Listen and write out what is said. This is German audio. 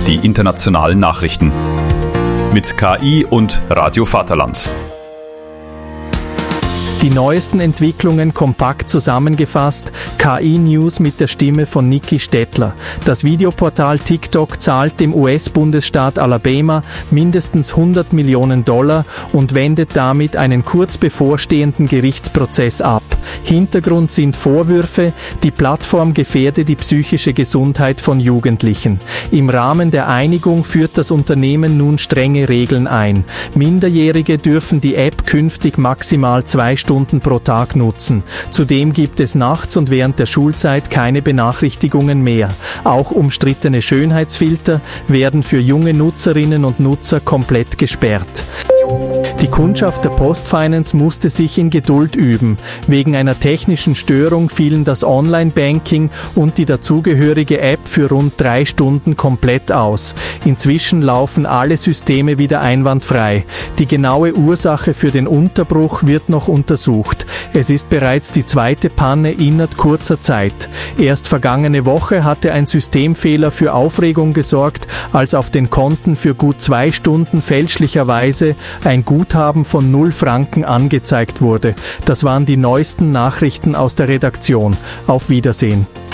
die internationalen Nachrichten. Mit KI und Radio Vaterland. Die neuesten Entwicklungen kompakt zusammengefasst, KI-News mit der Stimme von Niki Stettler. Das Videoportal TikTok zahlt dem US-Bundesstaat Alabama mindestens $100 Millionen und wendet damit einen kurz bevorstehenden Gerichtsprozess ab. Hintergrund sind Vorwürfe, die Plattform gefährde die psychische Gesundheit von Jugendlichen. Im Rahmen der Einigung führt das Unternehmen nun strenge Regeln ein. Minderjährige dürfen die App künftig maximal 2 Stunden pro Tag nutzen. Zudem gibt es nachts und während der Schulzeit keine Benachrichtigungen mehr. Auch umstrittene Schönheitsfilter werden für junge Nutzerinnen und Nutzer komplett gesperrt. Die Kundschaft der Postfinance musste sich in Geduld üben. Wegen einer technischen Störung fielen das Online-Banking und die dazugehörige App für rund 3 Stunden komplett aus. Inzwischen laufen alle Systeme wieder einwandfrei. Die genaue Ursache für den Unterbruch wird noch untersucht. Es ist bereits die zweite Panne innerhalb kurzer Zeit. Erst vergangene Woche hatte ein Systemfehler für Aufregung gesorgt, als auf den Konten für gut 2 Stunden fälschlicherweise ein Guthaben von 0 Franken angezeigt wurde. Das waren die neuesten Nachrichten aus der Redaktion. Auf Wiedersehen.